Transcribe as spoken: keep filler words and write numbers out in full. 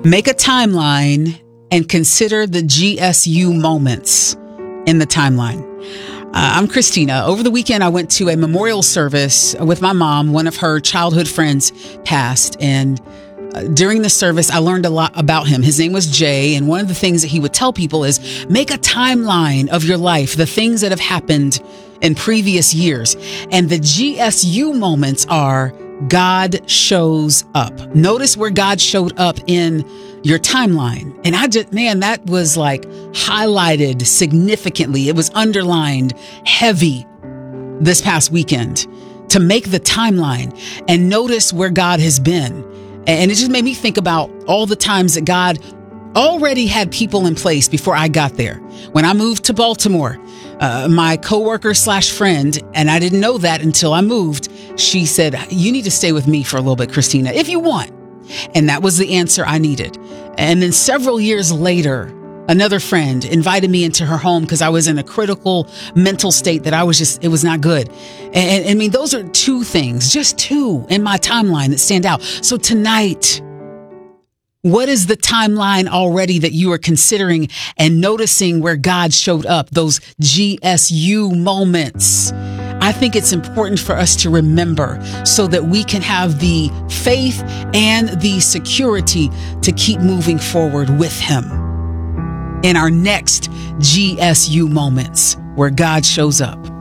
Make a timeline and consider the G S U moments in the timeline. Uh, I'm Christina. Over the weekend, I went to a memorial service with my mom. One of her childhood friends passed, and uh, during the service, I learned a lot about him. His name was Jay, and one of the things that he would tell people is make a timeline of your life, the things that have happened in previous years. And the G S U moments are God shows up. Notice where God showed up in your timeline. And I just, man, that was like highlighted significantly. It was underlined heavy this past weekend to make the timeline and notice where God has been. And it just made me think about all the times that God already had people in place before I got there. When I moved to Baltimore, uh, my coworker slash friend, and I didn't know that until I moved, she said, you need to stay with me for a little bit, Christina, if you want. And that was the answer I needed. And then several years later, another friend invited me into her home because I was in a critical mental state that I was just, it was not good. And, and I mean, those are two things, just two in my timeline that stand out. So tonight, what is the timeline already that you are considering and noticing where God showed up, those G S U moments? I think it's important for us to remember so that we can have the faith and the security to keep moving forward with Him in our next G S U moments where God shows up.